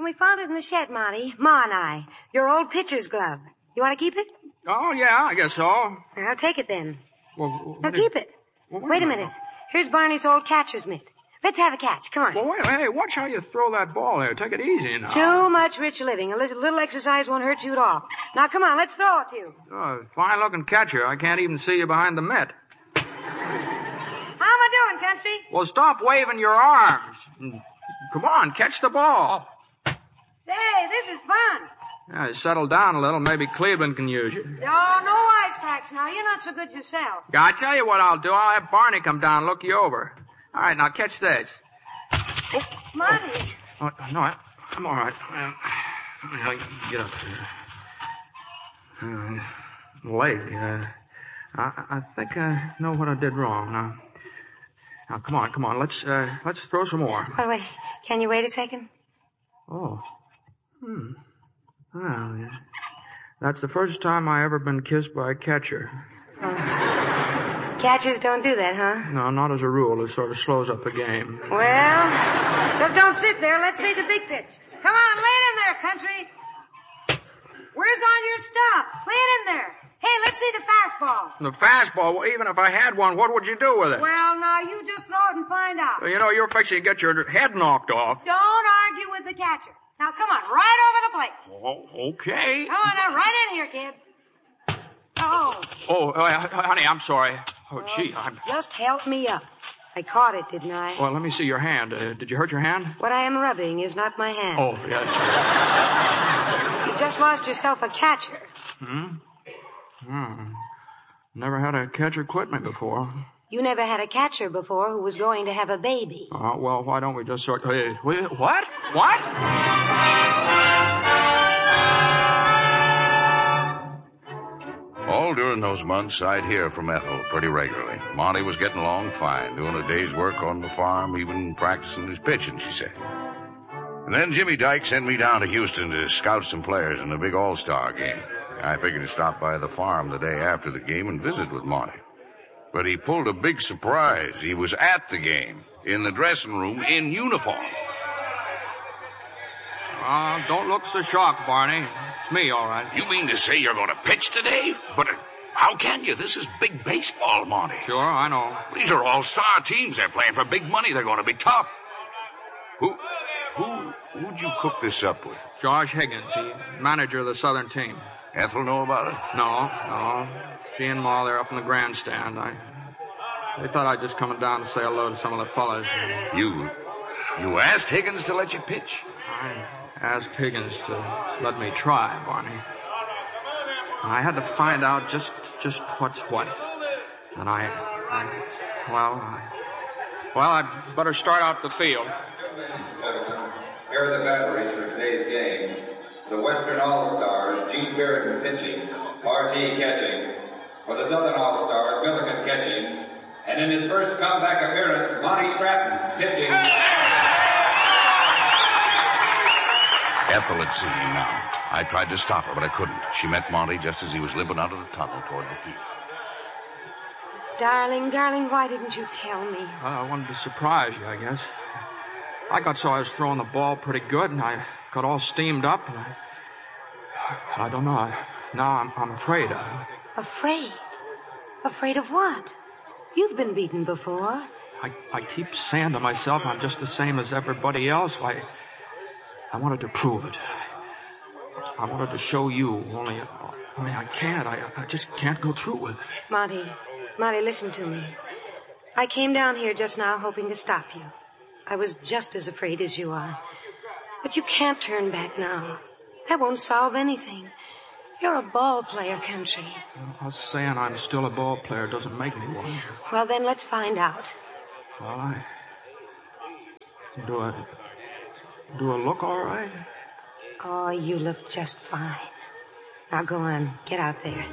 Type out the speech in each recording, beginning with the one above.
We found it in the shed, Monty. Ma and I. Your old pitcher's glove. You want to keep it? Oh, yeah, I guess so. I'll take it then. Well, Now keep it. Wait a minute. Here's Barney's old catcher's mitt. Let's have a catch. Come on. Well, wait, hey, watch how you throw that ball there. Take it easy now. Too much rich living. A little exercise won't hurt you at all. Now, come on. Let's throw it to you. Oh, fine-looking catcher. I can't even see you behind the mitt. How am I doing, Country? Well, stop waving your arms. Come on, catch the ball. Say, this is fun. Yeah, settle down a little. Maybe Cleveland can use you. Oh, no wisecracks now. You're not so good yourself. Yeah, I tell you what I'll do. I'll have Barney come down and look you over. All right, now catch this. Monty. Oh, no, I'm all right. I get up here. Leg. I think I know what I did wrong. Now, come on. Let's throw some more. Wait. Can you wait a second? Oh. Well, yeah. That's the first time I ever been kissed by a catcher. Catchers don't do that, huh? No, not as a rule. It sort of slows up the game. Well, just don't sit there. Let's see the big pitch. Come on, lay it in there, Country. Where's all your stuff? Lay it in there. Hey, let's see the fastball. The fastball? Well, even if I had one, what would you do with it? Well, now, you just throw it and find out. Well, you know, you're fixing to get your head knocked off. Don't argue with the catcher. Now, come on, right over the plate. Oh, okay. Come on, now, right in here, kid. Oh. Oh, honey, I'm sorry. Oh, gee, Just help me up. I caught it, didn't I? Well, let me see your hand. Did you hurt your hand? What I am rubbing is not my hand. Oh, yes. You just lost yourself a catcher. Never had a catcher quit me before. You never had a catcher before who was going to have a baby. Well, why don't we just sort... Hey, what? What? All during those months, I'd hear from Ethel pretty regularly. Monty was getting along fine, doing a day's work on the farm, even practicing his pitching, she said. And then Jimmy Dyke sent me down to Houston to scout some players in the big All-Star game. I figured to stop by the farm the day after the game and visit with Monty. But he pulled a big surprise. He was at the game, in the dressing room, in uniform. Don't look so shocked, Barney. It's me, all right. You mean to say you're going to pitch today? But how can you? This is big baseball, Monty. Sure, I know. These are all-star teams. They're playing for big money. They're going to be tough. Who'd you cook this up with? Josh Higgins, he's manager of the Southern team. Ethel know about it? No. She and Ma, they're up in the grandstand. They thought I'd just come down to say hello to some of the fellas. You asked Higgins to let you pitch? I asked Higgins to let me try, Barney. I had to find out just what's what. And I'd better start out the field. Here are the batteries for today's game. The Western All-Stars, Gene Bearden pitching, R.T. catching. For the Southern All-Stars, Milligan catching. And in his first comeback appearance, Monty Stratton pitching. Ethel had seen him now. I tried to stop her, but I couldn't. She met Monty just as he was limping out of the tunnel toward the field. Darling, why didn't you tell me? I wanted to surprise you, I guess. I got so I was throwing the ball pretty good, and I got all steamed up, and I don't know. Now I'm afraid. Afraid? Afraid of what? You've been beaten before. I keep saying to myself I'm just the same as everybody else. I wanted to prove it. I wanted to show you, only I can't. I just can't go through with it. Monty, listen to me. I came down here just now hoping to stop you. I was just as afraid as you are. But you can't turn back now. That won't solve anything. You're a ball player, Country. Well, us saying I'm still a ball player doesn't make me one. Well, then let's find out. Well, Do I look all right? Oh, you look just fine. Now go on. Get out there.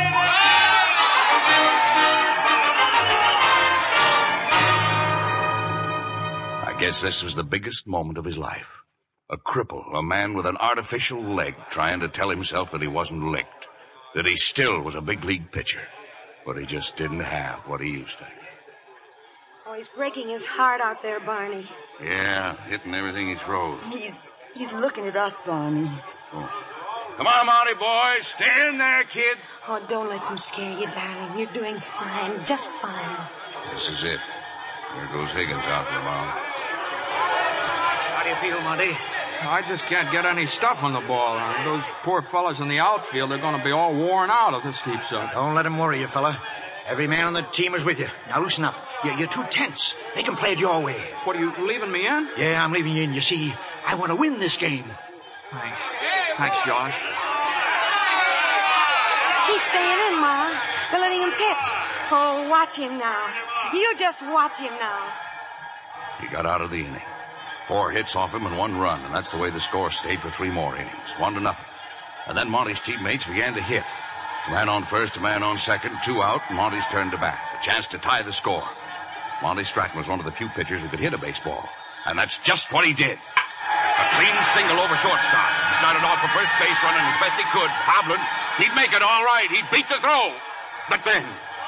I guess this was the biggest moment of his life. A cripple, a man with an artificial leg, trying to tell himself that he wasn't licked, that he still was a big league pitcher, but he just didn't have what he used to. Oh, he's breaking his heart out there, Barney. Yeah, hitting everything he throws. He's looking at us, Barney. Oh. Come on, Monty, boys. Stay in there, kid. Oh, don't let them scare you, darling. You're doing fine, just fine. This is it. There goes Higgins out for the mound. How do you feel, Monty? I just can't get any stuff on the ball. Those poor fellas in the outfield are going to be all worn out if this keeps up. Don't let him worry you, fella. Every man on the team is with you. Now loosen up. You're too tense. Make him play it your way. What, are you leaving me in? Yeah, I'm leaving you in. You see, I want to win this game. Thanks. Thanks, Josh. He's staying in, Ma. They're letting him pitch. Oh, watch him now. You just watch him now. He got out of the inning. 4 hits off him and 1 run, and that's the way the score stayed for 3 more innings. 1-0. And then Monty's teammates began to hit. A man on first, a man on second, 2 out, and Monty's turn to bat. A chance to tie the score. Monty Stratton was one of the few pitchers who could hit a baseball. And that's just what he did. A clean single over shortstop. He started off for first base running as best he could. Hobbling. He'd make it all right. He'd beat the throw. But then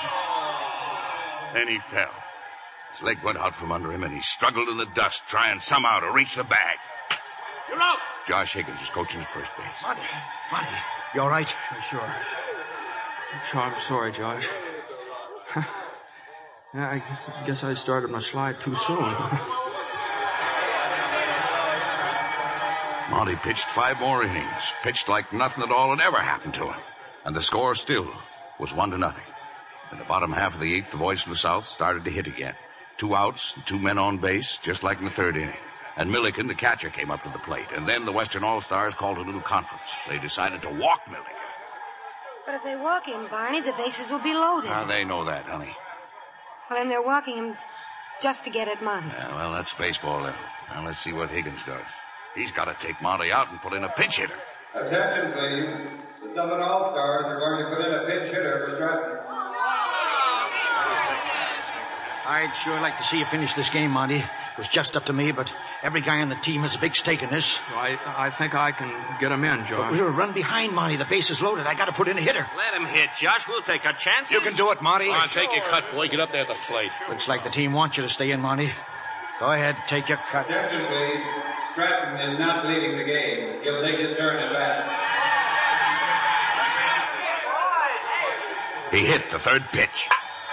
he fell. His leg went out from under him, and he struggled in the dust, trying somehow to reach the bag. You're out. Josh Higgins was coaching at first base. Monty, you all right? Sure, I'm sorry, Josh. Yeah, I guess I started my slide too soon. Monty pitched 5 more innings, pitched like nothing at all had ever happened to him. And the score still was 1-0. In the bottom half of the 8th, the boys from the south started to hit again. 2 outs and 2 men on base, just like in the 3rd inning. And Milliken, the catcher, came up to the plate. And then the Western All-Stars called a little conference. They decided to walk Milliken. But if they walk him, Barney, the bases will be loaded. They know that, honey. Well, then they're walking him just to get at Monty. Yeah, well, that's baseball then. Now let's see what Higgins does. He's got to take Monty out and put in a pinch hitter. Attention, please. The Southern All-Stars are going to put in a pinch hitter for Stratton. I'd sure like to see you finish this game, Monty. It was just up to me, but every guy on the team has a big stake in this. I think I can get him in, Josh. We'll run behind Monty. The base is loaded. I got to put in a hitter. Let him hit, Josh. We'll take our chances. You can do it, Monty. Come on, take your cut, boy. Get up there at the plate. Looks like the team wants you to stay in, Monty. Go ahead, take your cut. Attention, please. Stratton is not leading the game. He'll take his turn at bat. He hit the 3rd pitch.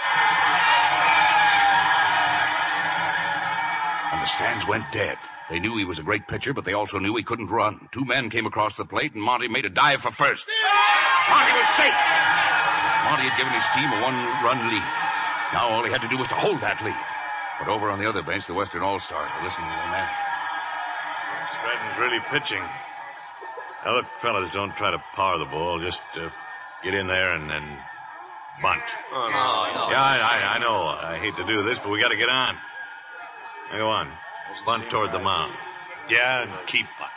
And the stands went dead. They knew he was a great pitcher, but they also knew he couldn't run. 2 men came across the plate, and Monty made a dive for first. Monty was safe. Monty had given his team a 1-run lead. Now all he had to do was to hold that lead. But over on the other bench, the Western All-Stars were listening to their manager. Stratton's really pitching. Now, look, fellas, don't try to power the ball. Just get in there and bunt. Oh, no. Yeah, I know. I hate to do this, but we got to get on. Now, go on. Bunt toward the mound. Yeah, and keep bunting.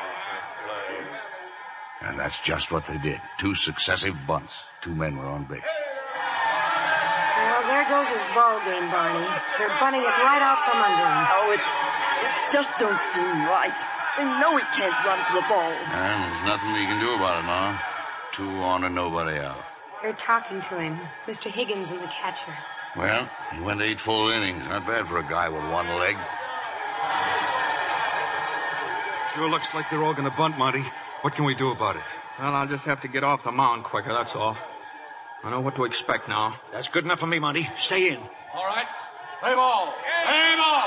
And that's just what they did. 2 successive bunts. 2 men were on base. Well, there goes his ball game, Barney. They're bunting it right out from under him. Oh, it just don't seem right. They know he can't run for the ball. And there's nothing we can do about it now. 2 on and nobody out. They're talking to him, Mr. Higgins and the catcher. Well, he went 8 full innings. Not bad for a guy with 1 leg. Sure looks like they're all going to bunt, Monty. What can we do about it? Well, I'll just have to get off the mound quicker, that's all. I know what to expect now. That's good enough for me, Monty. Stay in. All right. Play ball. Play ball.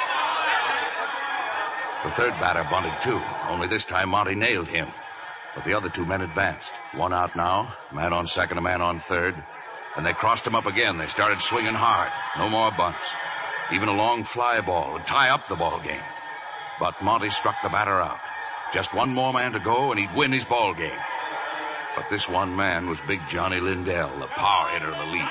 The 3rd batter bunted too, only this time Monty nailed him. But the other 2 men advanced. 1 out now, a man on second, a man on third. And they crossed him up again. They started swinging hard. No more bunts. Even a long fly ball would tie up the ball game. But Monty struck the batter out. Just 1 more man to go, and he'd win his ball game. But this 1 man was Big Johnny Lindell, the power hitter of the league.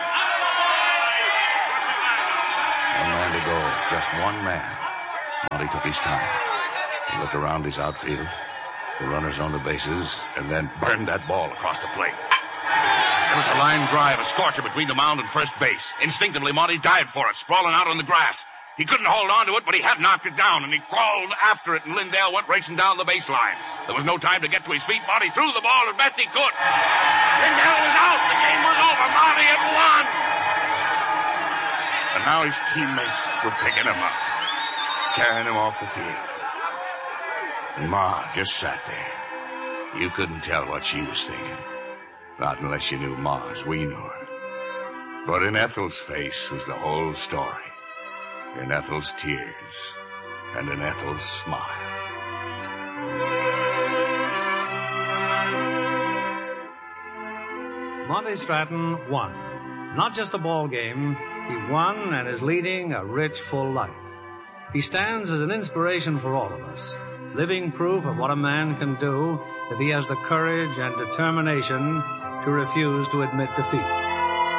1 man to go, just 1 man. Monty took his time. He looked around his outfield, the runners on the bases, and then burned that ball across the plate. There was a line drive, a scorcher between the mound and first base. Instinctively, Monty dived for it, sprawling out on the grass. He couldn't hold on to it, but he had knocked it down, and he crawled after it, and Lindell went racing down the baseline. There was no time to get to his feet. Monty threw the ball as best he could. Lindell was out. The game was over. Monty had won. And now his teammates were picking him up, carrying him off the field. And Ma just sat there. You couldn't tell what she was thinking. Not unless you knew Ma as we knew her. But in Ethel's face was the whole story. In Ethel's tears. And in Ethel's smile. Monty Stratton won. Not just a ball game. He won and is leading a rich, full life. He stands as an inspiration for all of us. Living proof of what a man can do if he has the courage and determination to refuse to admit defeat.